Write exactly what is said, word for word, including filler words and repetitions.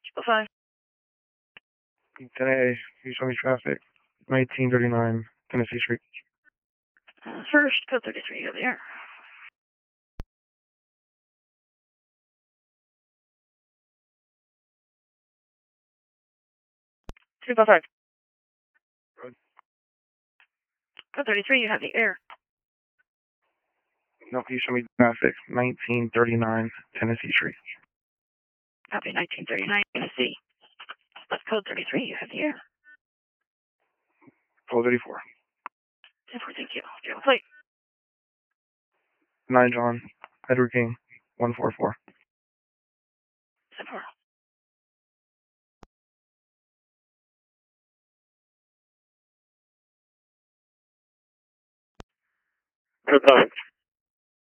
Oh, five. Today, you show me traffic. nineteen thirty-nine Tennessee Street. Uh, first, code thirty-three, you have the air. two five five. Good. Code thirty-three, you have the air. No, you show me traffic. nineteen thirty-nine Tennessee Street. Copy nineteen thirty-nine, Tennessee. That's code thirty-three, you have the air. twelve thirty-four. ten four, thank you. Do you have a plate? nine John, Edward King, one four four. ten four. Good.